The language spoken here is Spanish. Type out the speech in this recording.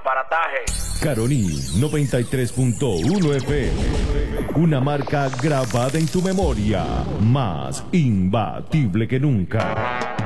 aparataje. Caroní 93.1 FM. Una marca grabada en tu memoria, más imbatible que nunca.